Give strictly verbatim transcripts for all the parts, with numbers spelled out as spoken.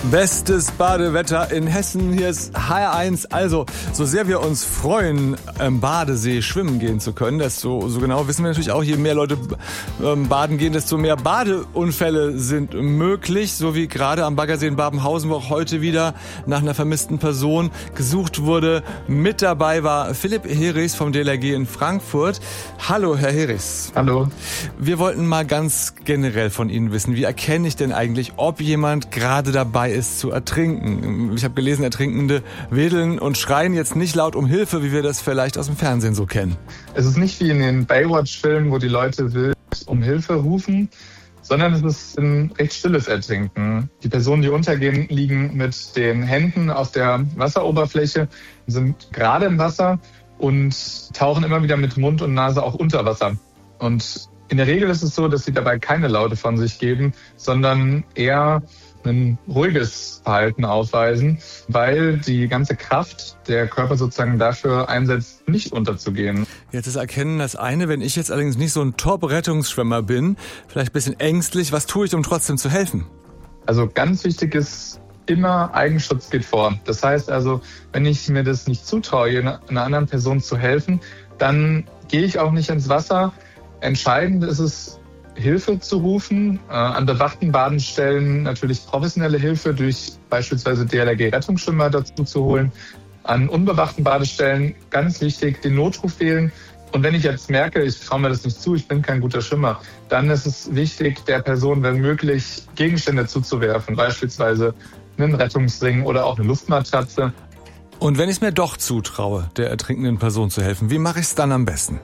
Bestes Badewetter in Hessen. Hier ist H R eins. Also, so sehr wir uns freuen, im Badesee schwimmen gehen zu können, desto so genau wissen wir natürlich auch, je mehr Leute ähm, baden gehen, desto mehr Badeunfälle sind möglich. So wie gerade am Baggersee in Babenhausen, wo auch heute wieder nach einer vermissten Person gesucht wurde. Mit dabei war Philipp Herichs vom D L R G in Frankfurt. Hallo, Herr Herichs. Hallo. Wir wollten mal ganz generell von Ihnen wissen, wie erkenne ich denn eigentlich, ob jemand gerade dabei ist zu ertrinken? Ich habe gelesen, Ertrinkende wedeln und schreien jetzt nicht laut um Hilfe, wie wir das vielleicht aus dem Fernsehen so kennen. Es ist nicht wie in den Baywatch-Filmen, wo die Leute wild um Hilfe rufen, sondern es ist ein recht stilles Ertrinken. Die Personen, die untergehen, liegen mit den Händen auf der Wasseroberfläche, sind gerade im Wasser und tauchen immer wieder mit Mund und Nase auch unter Wasser. Und in der Regel ist es so, dass sie dabei keine Laute von sich geben, sondern eher ein ruhiges Verhalten aufweisen, weil die ganze Kraft der Körper sozusagen dafür einsetzt, nicht unterzugehen. Jetzt ist Erkennen das eine. Wenn ich jetzt allerdings nicht so ein Top-Rettungsschwimmer bin, vielleicht ein bisschen ängstlich, was tue ich, um trotzdem zu helfen? Also ganz wichtig ist, immer Eigenschutz geht vor. Das heißt also, wenn ich mir das nicht zutraue, einer anderen Person zu helfen, dann gehe ich auch nicht ins Wasser. Entscheidend ist es, Hilfe zu rufen, äh, an bewachten Badestellen natürlich professionelle Hilfe durch beispielsweise D L R G-Rettungsschwimmer dazu zu holen. An unbewachten Badestellen ganz wichtig, den Notruf wählen. Und wenn ich jetzt merke, ich traue mir das nicht zu, ich bin kein guter Schwimmer, dann ist es wichtig, der Person, wenn möglich, Gegenstände zuzuwerfen, beispielsweise einen Rettungsring oder auch eine Luftmatratze. Und wenn ich es mir doch zutraue, der ertrinkenden Person zu helfen, wie mache ich es dann am besten?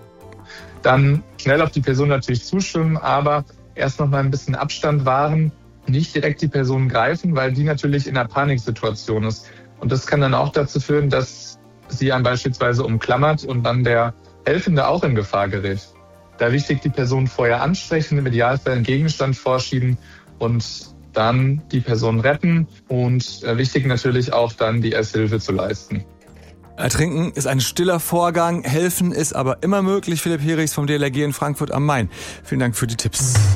Dann schnell auf die Person natürlich zuschwimmen, aber erst noch mal ein bisschen Abstand wahren, nicht direkt die Person greifen, weil die natürlich in einer Paniksituation ist. Und das kann dann auch dazu führen, dass sie einen beispielsweise umklammert und dann der Helfende auch in Gefahr gerät. Da wichtig, die Person vorher ansprechen, im Idealfall einen Gegenstand vorschieben und dann die Person retten und wichtig natürlich auch dann die Ersthilfe zu leisten. Ertrinken ist ein stiller Vorgang, helfen ist aber immer möglich. Philipp Herichs vom D L R G in Frankfurt am Main. Vielen Dank für die Tipps.